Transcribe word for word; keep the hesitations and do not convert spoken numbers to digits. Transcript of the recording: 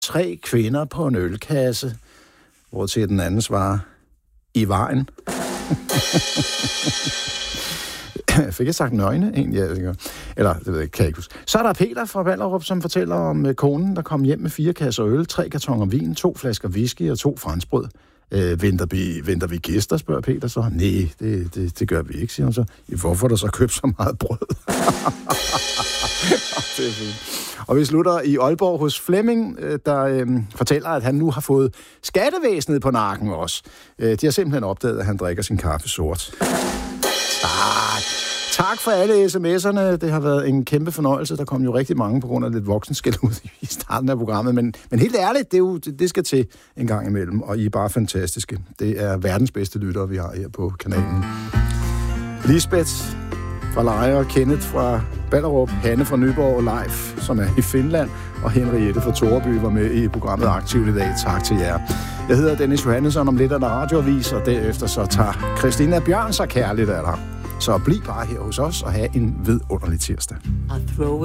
tre kvinder på en ølkasse, hvor til den anden svarer, i vejen. Fik jeg sagt nøgne egentlig? Ja, eller, det ved jeg, kan jeg ikke huske. Så er der Peter fra Ballerup, som fortæller om uh, konen, der kom hjem med fire kasser øl, tre kartoner vin, to flasker whisky og to franskbrød. Øh, venter, vi, venter vi gæster, spørger Peter så. Nej, det, det, det gør vi ikke, siger hun så. Hvorfor der så købt så meget brød? Det er fint. Og vi slutter i Aalborg hos Flemming, der øh, fortæller, at han nu har fået skattevæsenet på nakken også. Øh, de har simpelthen opdaget, at han drikker sin kaffe sort. Tak. Tak for alle sms'erne. Det har været en kæmpe fornøjelse. Der kom jo rigtig mange på grund af lidt voksenskæld ud i starten af programmet. Men, men helt ærligt, det, er jo, det skal til en gang imellem. Og I er bare fantastiske. Det er verdens bedste lyttere, vi har her på kanalen. Lisbeth fra Lejre, Kenneth fra Ballerup, Hanne fra Nyborg og Leif, som er i Finland, og Henriette fra Toreby var med i programmet Aktivt i dag. Tak til jer. Jeg hedder Dennis Johannesson, om lidt er der radioavis, og derefter så tager Christina Bjørn sig kærligt af dig. Så bliv bare her hos os og have en vidunderlig tirsdag.